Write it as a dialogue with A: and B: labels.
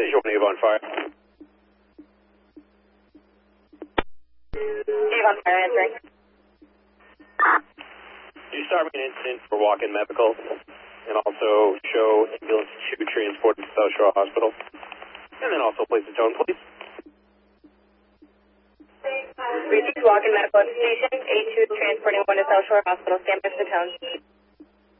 A: Station 1 Avon Fire.
B: Avon Fire answering.
A: You start me an incident for walk-in medical and also show ambulance 2 transported to South Shore Hospital. And then also place the tone, please.
B: Received walk-in medical at the station. A2 transporting 1 to South Shore Hospital. Stand by for the tone.